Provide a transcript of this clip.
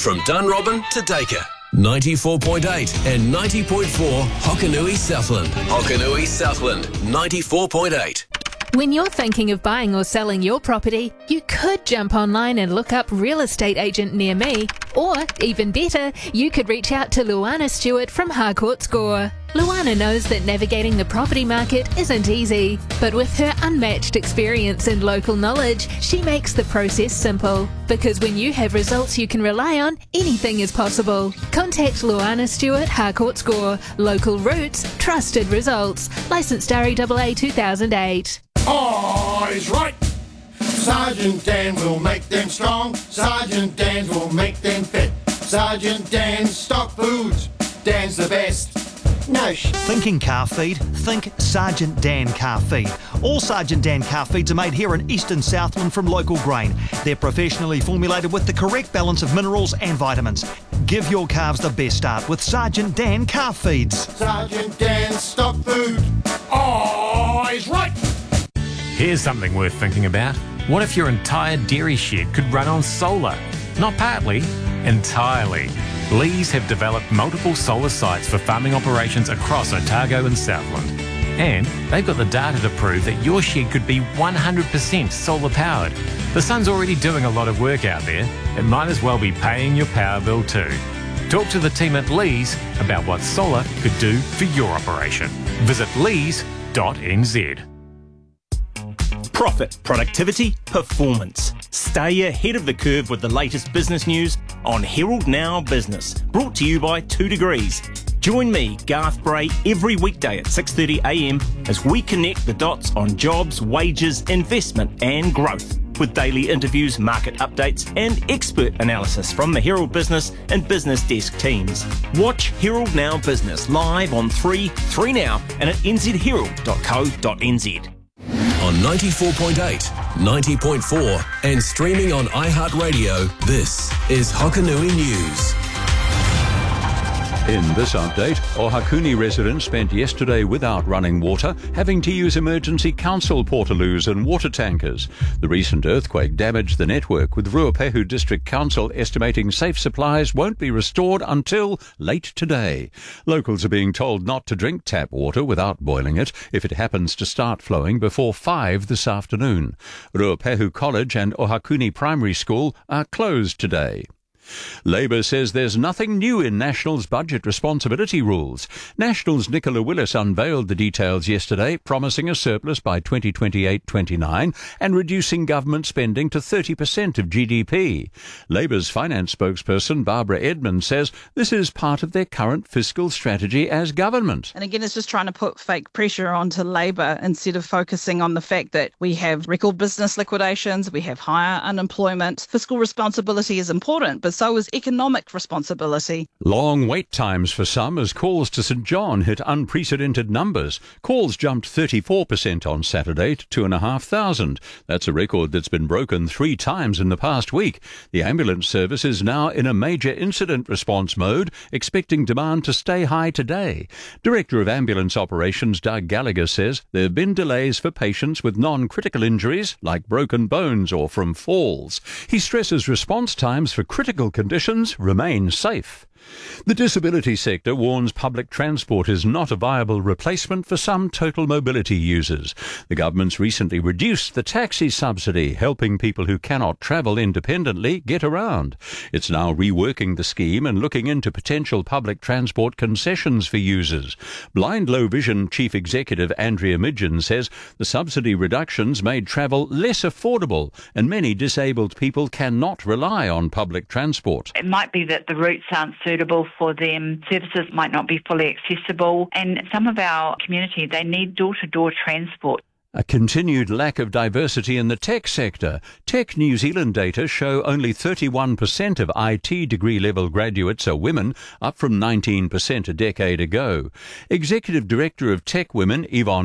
from Dunrobin to Dacre. 94.8 and 90.4 Hokanui Southland. Hokanui Southland, 94.8. When you're thinking of buying or selling your property, you could jump online and look up real estate agent near me, or even better, you could reach out to Luana Stewart from Harcourt Score. Luana knows that navigating the property market isn't easy, but with her unmatched experience and local knowledge, she makes the process simple. Because when you have results you can rely on, anything is possible. Contact Luana Stewart, Harcourt Score. Local roots, trusted results. Licensed RAAA 2008. Eyes right. Sergeant Dan will make them strong. Sergeant Dan will make them fit. Sergeant Dan's stock foods. Dan's the best. No sh. Thinking car feed? Think Sergeant Dan car feed. All Sergeant Dan car feeds are made here in Eastern Southland from local grain. They're professionally formulated with the correct balance of minerals and vitamins. Give your calves the best start with Sergeant Dan car feeds. Sergeant Dan's stock food. Eyes right. Here's something worth thinking about. What if your entire dairy shed could run on solar? Not partly, entirely. Lees have developed multiple solar sites for farming operations across Otago and Southland. And they've got the data to prove that your shed could be 100% solar powered. The sun's already doing a lot of work out there. It might as well be paying your power bill too. Talk to the team at Lees about what solar could do for your operation. Visit lees.nz. Profit, productivity, performance. Stay ahead of the curve with the latest business news on Herald Now Business, brought to you by 2 Degrees. Join me, Garth Bray, every weekday at 6:30am as we connect the dots on jobs, wages, investment and growth, with daily interviews, market updates and expert analysis from the Herald Business and Business Desk teams. Watch Herald Now Business live on 3Now and at nzherald.co.nz. On 94.8, 90.4 and streaming on iHeartRadio, this is Hokanui News. In this update, Ohakuni residents spent yesterday without running water, having to use emergency council portaloos and water tankers. The recent earthquake damaged the network, with Ruapehu District Council estimating safe supplies won't be restored until late today. Locals are being told not to drink tap water without boiling it if it happens to start flowing before 5 this afternoon. Ruapehu College and Ohakuni Primary School are closed today. Labour says there's nothing new in National's budget responsibility rules. National's Nicola Willis unveiled the details yesterday, promising a surplus by 2028-29 and reducing government spending to 30% of GDP. Labour's finance spokesperson Barbara Edmonds says this is part of their current fiscal strategy as government. And again, it's just trying to put fake pressure onto Labour instead of focusing on the fact that we have record business liquidations, we have higher unemployment. Fiscal responsibility is important, but so is economic responsibility. Long wait times for some as calls to St John hit unprecedented numbers. Calls jumped 34% on Saturday to 2,500. That's a record that's been broken 3 times in the past week. The ambulance service is now in a major incident response mode, expecting demand to stay high today. Director of Ambulance Operations Doug Gallagher says there have been delays for patients with non-critical injuries like broken bones or from falls. He stresses response times for critical conditions remain safe. The disability sector warns public transport is not a viable replacement for some total mobility users. The government's recently reduced the taxi subsidy, helping people who cannot travel independently get around. It's now reworking the scheme and looking into potential public transport concessions for users. Blind Low Vision Chief Executive Andrea Midgen says the subsidy reductions made travel less affordable and many disabled people cannot rely on public transport. It might be that the routes aren't suitable for them, services might not be fully accessible, and some of our community, they need door-to-door transport. A continued lack of diversity in the tech sector. Tech New Zealand data show only 31% of IT degree-level graduates are women, up from 19% a decade ago. Executive Director of Tech Women, Yvonne